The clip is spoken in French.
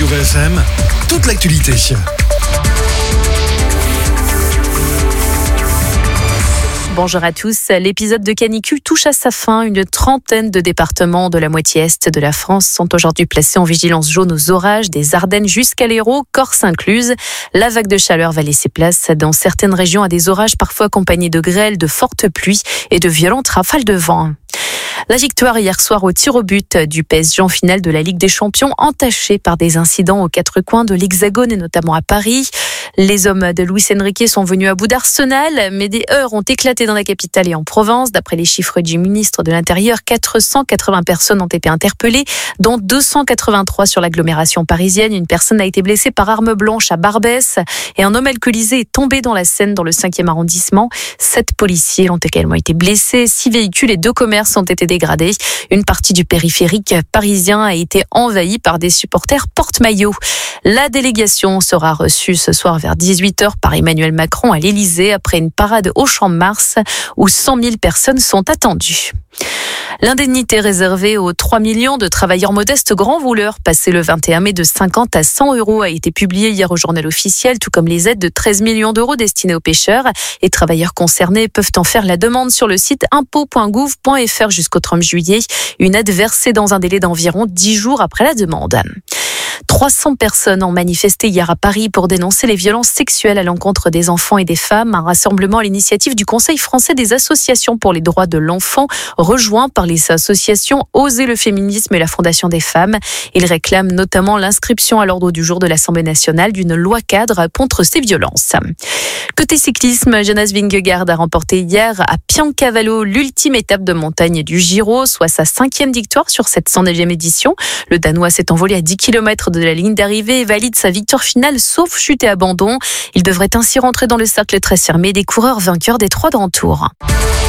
Radio VFM, toute l'actualité. Bonjour à tous. L'épisode de canicule touche à sa fin. Une trentaine de départements de la moitié est de la France sont aujourd'hui placés en vigilance jaune aux orages, des Ardennes jusqu'à l'Hérault, Corse incluse. La vague de chaleur va laisser place dans certaines régions à des orages parfois accompagnés de grêle, de fortes pluies et de violentes rafales de vent. La victoire hier soir au tir au but du PSG en finale de la Ligue des Champions, entachée par des incidents aux quatre coins de l'Hexagone et notamment à Paris. Les hommes de Luis Enrique sont venus à bout d'Arsenal, mais des heurts ont éclaté dans la capitale et en Provence. D'après les chiffres du ministre de l'Intérieur, 480 personnes ont été interpellées, dont 283 sur l'agglomération parisienne. Une personne a été blessée par arme blanche à Barbès et un homme alcoolisé est tombé dans la Seine dans le 5e arrondissement. 7 policiers ont également été blessés, 6 véhicules et 2 commerces ont été dégradés. Une partie du périphérique parisien a été envahie par des supporters porte-maillot. La délégation sera reçue ce soir vers 18h par Emmanuel Macron à l'Élysée après une parade au Champ de Mars où 100 000 personnes sont attendues. L'indemnité réservée aux 3 millions de travailleurs modestes grands voleurs passés le 21 mai de 50 à 100 euros a été publiée hier au journal officiel, tout comme les aides de 13 millions d'euros destinées aux pêcheurs. Les travailleurs concernés peuvent en faire la demande sur le site impôts.gouv.fr jusqu'au 30 juillet. Une aide versée dans un délai d'environ 10 jours après la demande. 300 personnes ont manifesté hier à Paris pour dénoncer les violences sexuelles à l'encontre des enfants et des femmes. Un rassemblement à l'initiative du Conseil français des associations pour les droits de l'enfant, rejoint par les associations Oser le féminisme et la Fondation des femmes. Ils réclament notamment l'inscription à l'ordre du jour de l'Assemblée nationale d'une loi cadre contre ces violences. Côté cyclisme, Jonas Vingegaard a remporté hier à Piancavallo l'ultime étape de montagne du Giro, soit sa 5e victoire sur cette 109e édition. Le Danois s'est envolé à 10 km de la ligne d'arrivée et valide sa victoire finale sauf chute et abandon. Il devrait ainsi rentrer dans le cercle très fermé des coureurs vainqueurs des 3 grands tours.